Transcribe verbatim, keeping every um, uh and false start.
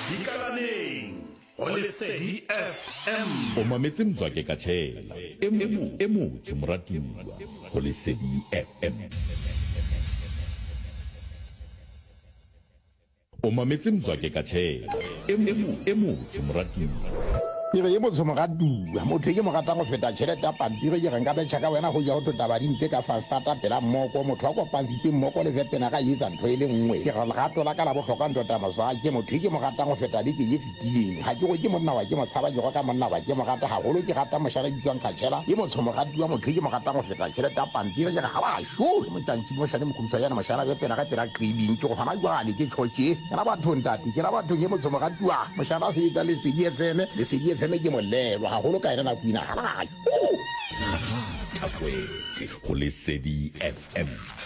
Dikalaneng go Lesedi F M. O mametse Mzwake Katshela e motho moratuwa go Lesedi F M. O mametse Mzwake Katshela e motho moratuwa. Pire ye motho moratua motho ke mo ratang go feta tšhelete ya pampiri ke renka betšha ka wena go ja go totaba dimpe ka fa starta pela mmoko motho wa kopantsitse mmoko le vepena ka etsa ntho e le nngwe ke re legato la ka la botlhokwa ntota Mzwake motho ke mo ratang go feta beke ye fetileng ga ke go ke monna wa ke motshaba ke go ka monna wa ke mo rata gagolo ke rata mošala bitswang Katshela ye motho moratua motho ke mo ratang go feta tšhelete ya pampiri ke re ga ba sho motsantsi mošale mokhumtsa yana mošala vepena ka tera trading ke go gana jwale ke tšhotše ke ra batho ntate ke ra batho ye motho moratua mošala se itla le Lesedi F M Lesedi F M ke molelo ga golo ka ena na kuina ga Go Lesedi F M.